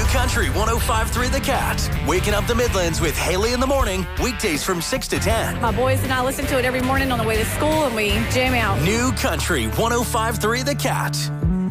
Country 105.3 The Cat. Waking up the Midlands with Haley in the morning. Weekdays from 6 to 10. My boys and I listen to it every morning on the way to school, and we jam out. New Country 105.3 The Cat.